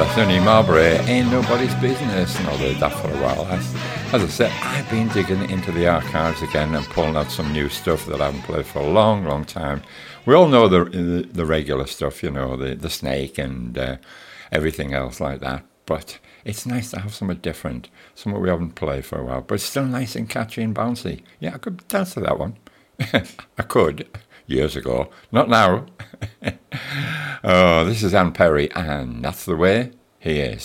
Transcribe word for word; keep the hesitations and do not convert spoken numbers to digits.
that's only Marbury, Ain't Nobody's Business, and I've heard that for a while. As, as I said, I've been digging into the archives again and pulling out some new stuff that I haven't played for a long, long time. We all know the the, the regular stuff, you know, the, the Snake and uh, everything else like that, but it's nice to have something different, something we haven't played for a while, but it's still nice and catchy and bouncy. Yeah, I could dance to that one. I could, years ago. Not now. Oh, this is Ann Perry, and that's the way he is.